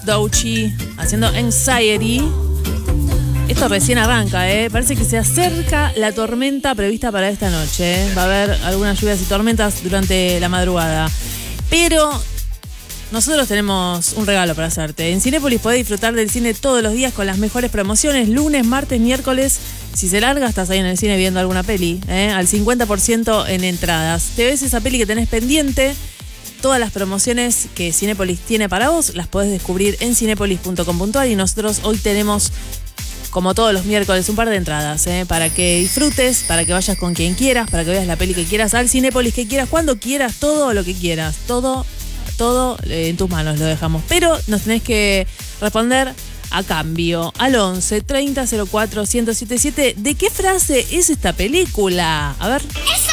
Doechii haciendo Anxiety. Esto recién arranca, Parece que se acerca la tormenta prevista para esta noche, Va a haber algunas lluvias y tormentas durante la madrugada. Pero nosotros tenemos un regalo para hacerte. En Cinépolis podés disfrutar del cine todos los días con las mejores promociones. Lunes, martes, miércoles. Si se larga, estás ahí en el cine viendo alguna peli. Al 50% en entradas. Te ves esa peli que tenés pendiente. Todas las promociones que Cinépolis tiene para vos las podés descubrir en cinépolis.com.ar. Y nosotros hoy tenemos, como todos los miércoles, un par de entradas, para que disfrutes, para que vayas con quien quieras, para que veas la peli que quieras, al Cinépolis que quieras, cuando quieras, todo lo que quieras, todo en tus manos lo dejamos. Pero nos tenés que responder a cambio al 11 30 04 1077. ¿De qué frase es esta película? A ver. ¡Eso!